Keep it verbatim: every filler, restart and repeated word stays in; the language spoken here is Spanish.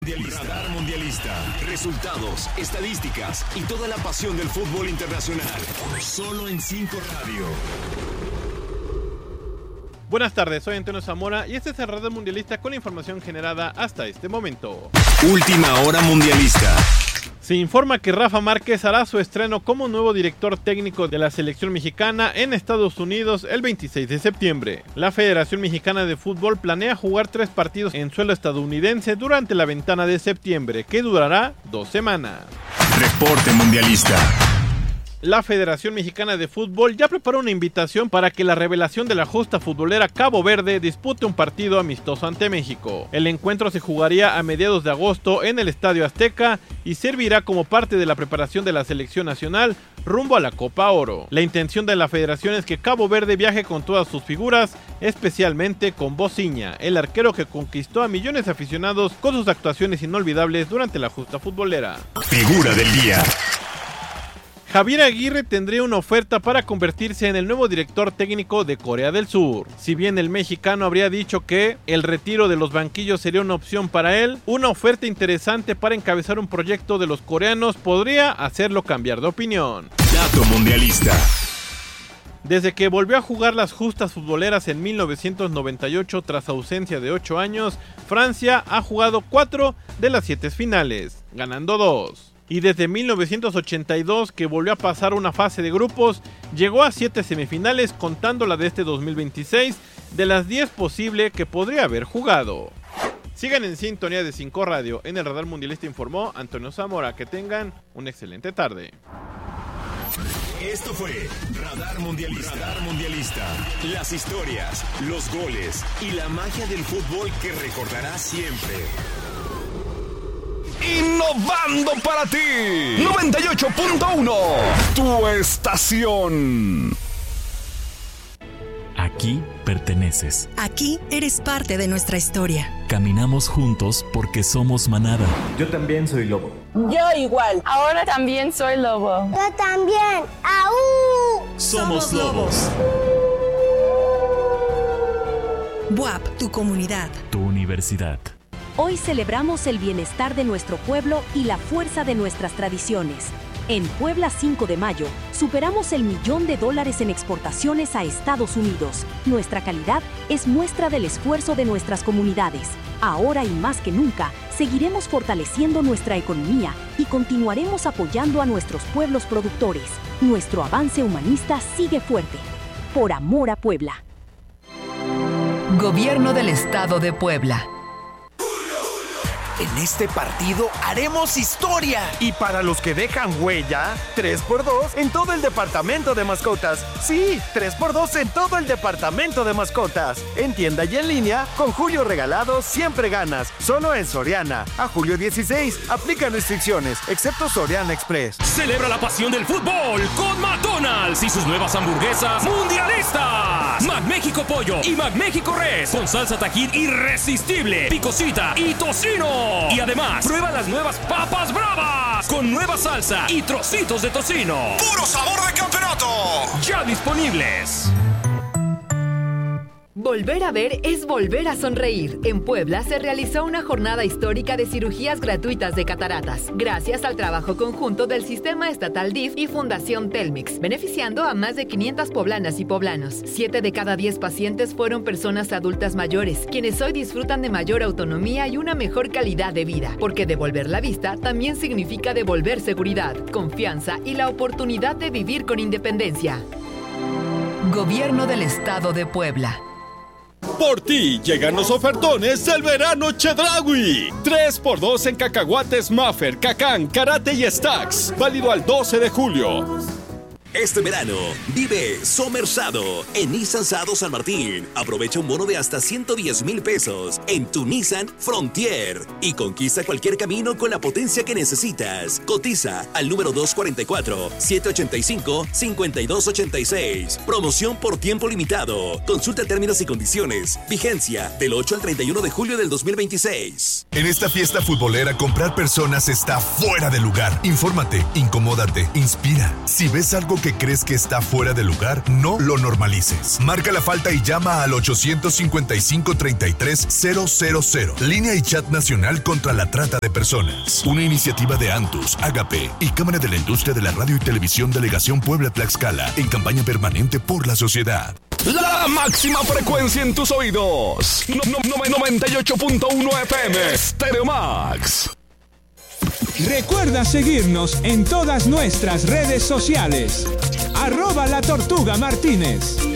Radar Mundialista. Resultados, estadísticas y toda la pasión del fútbol internacional. Solo en cinco Radio. Buenas tardes, soy Antonio Zamora y este es el Radar Mundialista con la información generada hasta este momento. Última hora mundialista. Se informa que Rafa Márquez hará su estreno como nuevo director técnico de la selección mexicana en Estados Unidos el veintiséis de septiembre. La Federación Mexicana de Fútbol planea jugar tres partidos en suelo estadounidense durante la ventana de septiembre, que durará dos semanas. Reporte mundialista. La Federación Mexicana de Fútbol ya preparó una invitación para que la revelación de la justa futbolera Cabo Verde dispute un partido amistoso ante México. El encuentro se jugaría a mediados de agosto en el Estadio Azteca y servirá como parte de la preparación de la selección nacional rumbo a la Copa Oro. La intención de la federación es que Cabo Verde viaje con todas sus figuras, especialmente con Bociña, el arquero que conquistó a millones de aficionados con sus actuaciones inolvidables durante la justa futbolera. Figura del día. Javier Aguirre tendría una oferta para convertirse en el nuevo director técnico de Corea del Sur. Si bien el mexicano habría dicho que el retiro de los banquillos sería una opción para él, una oferta interesante para encabezar un proyecto de los coreanos podría hacerlo cambiar de opinión. Dato mundialista. Desde que volvió a jugar las justas futboleras en mil novecientos noventa y ocho tras ausencia de ocho años, Francia ha jugado cuatro de las siete finales, ganando dos. Y desde mil novecientos ochenta y dos, que volvió a pasar una fase de grupos, llegó a siete semifinales, contando la de este dos mil veintiséis, de las diez posible que podría haber jugado. Sigan en sintonía de cinco Radio. En el Radar Mundialista informó Antonio Zamora. Que tengan una excelente tarde. Esto fue Radar Mundialista. Radar Mundialista. Las historias, los goles y la magia del fútbol que recordarás siempre. Innovando para ti. noventa y ocho punto uno. Tu estación. Aquí perteneces. Aquí eres parte de nuestra historia. Caminamos juntos porque somos manada. Yo también soy lobo. Yo igual. Ahora también soy lobo. Yo también. ¡Aú! Somos, Somos lobos. B U A P, tu comunidad. Tu universidad. Hoy celebramos el bienestar de nuestro pueblo y la fuerza de nuestras tradiciones. En Puebla cinco de mayo, superamos el millón de dólares en exportaciones a Estados Unidos. Nuestra calidad es muestra del esfuerzo de nuestras comunidades. Ahora y más que nunca, seguiremos fortaleciendo nuestra economía y continuaremos apoyando a nuestros pueblos productores. Nuestro avance humanista sigue fuerte. Por amor a Puebla. Gobierno del Estado de Puebla. En este partido haremos historia. Y para los que dejan huella, tres por dos en todo el departamento de mascotas. Sí, tres por dos en todo el departamento de mascotas. En tienda y en línea, con Julio Regalado siempre ganas. Solo en Soriana. A julio dieciséis, aplican restricciones, excepto Soriana Express. Celebra la pasión del fútbol con McDonald's y sus nuevas hamburguesas mundialistas. McMéxico Pollo y McMéxico Res, con salsa Tajín irresistible, picosita y tocino. Y además, prueba las nuevas papas bravas con nueva salsa y trocitos de tocino. ¡Puro sabor de campeonato! Ya disponibles. Volver a ver es volver a sonreír. En Puebla se realizó una jornada histórica de cirugías gratuitas de cataratas, gracias al trabajo conjunto del Sistema Estatal D I F y Fundación Telmex, beneficiando a más de quinientas poblanas y poblanos. Siete de cada diez pacientes fueron personas adultas mayores, quienes hoy disfrutan de mayor autonomía y una mejor calidad de vida, porque devolver la vista también significa devolver seguridad, confianza y la oportunidad de vivir con independencia. Gobierno del Estado de Puebla. Por ti llegan los ofertones del verano Chedraui. tres por dos en cacahuates Maffer, Cacán, Karate y Stacks. Válido al doce de julio. Este verano, vive Somersado en Nissan Sado San Martín. Aprovecha un bono de hasta ciento diez mil pesos en tu Nissan Frontier y conquista cualquier camino con la potencia que necesitas. Cotiza al número dos cuatro cuatro, siete ocho cinco, cinco dos ocho seis. Promoción por tiempo limitado. Consulta términos y condiciones. Vigencia del ocho al treinta y uno de julio del dos mil veintiséis. En esta fiesta futbolera, comprar personas está fuera de lugar. Infórmate, incomódate, inspira. Si ves algo que crees que está fuera de lugar, no lo normalices. Marca la falta y llama al ochocientos cincuenta y cinco, treinta y tres, cero cero cero. Línea y chat nacional contra la trata de personas. Una iniciativa de Antus, Agape y Cámara de la Industria de la Radio y Televisión Delegación Puebla-Tlaxcala en campaña permanente por la sociedad. La máxima frecuencia en tus oídos. No, no, no, noventa y ocho punto uno F M Stereo Max. Recuerda seguirnos en todas nuestras redes sociales. Arroba La Tortuga Martínez.